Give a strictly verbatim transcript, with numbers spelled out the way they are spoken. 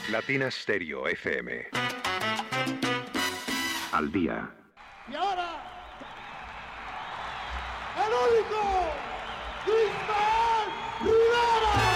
Latina Stereo F M. Al día. Y ahora, el único, Luis Miguel.